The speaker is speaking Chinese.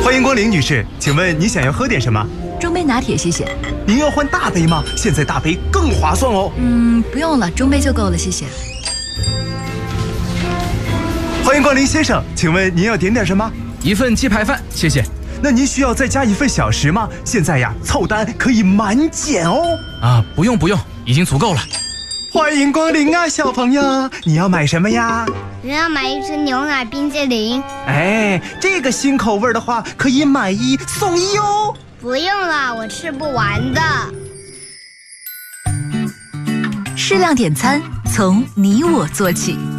欢迎光临，女士，请问你想要喝点什么？ 中杯拿铁，谢谢。 您要换大杯吗？现在大杯更划算哦。 不用了，中杯就够了，谢谢。 欢迎光临，先生，请问您要点点什么？ 一份鸡排饭，谢谢。 那您需要再加一份小食吗？现在呀，凑单可以满减哦。 不用，已经足够了。 欢迎光临啊，小朋友，你要买什么呀？ 我要买一只牛奶冰淇淋。 哎，这个新口味的话，可以买1送1哦。 不用了，我吃不完的。 适量点餐，从你我做起。